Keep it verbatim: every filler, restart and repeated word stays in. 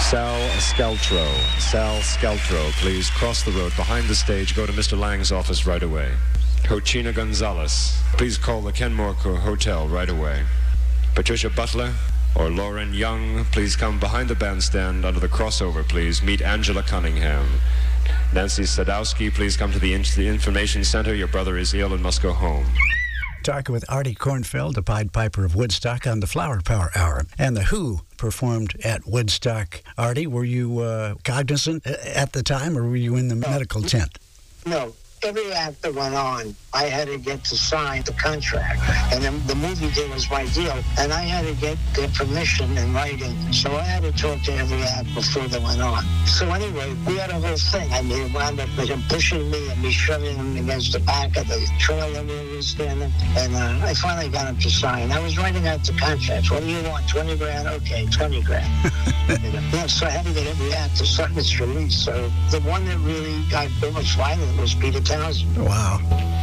Sal Skeltro. Sal Skeltro, please cross the road behind the stage. Go to Mister Lang's office right away. Cochina Gonzalez, please call the Kenmore Hotel right away. Patricia Butler or Lauren Young, please come behind the bandstand under the crossover, please. Meet Angela Cunningham. Nancy Sadowski, please come to the, in- the information center. Your brother is ill and must go home. Talking with Artie Kornfeld, the Pied Piper of Woodstock, on the Flower Power Hour. And The Who performed at Woodstock. Artie, were you uh, cognizant at the time, or were you in the no. medical tent? No. Every act that went on, I had to get to sign the contract. And then the movie deal was my deal. And I had to get their permission in writing. So I had to talk to every act before they went on. So anyway, we had a whole thing. I mean, it wound up with him pushing me and me shoving him against the back of the trailer where we were standing. And uh, I finally got him to sign. I was writing out the contracts. What do you want? twenty grand? Okay, twenty grand. Yeah, so I had to get every act to sign its release. So the one that really got so much violent was Peter Townsend. Wow.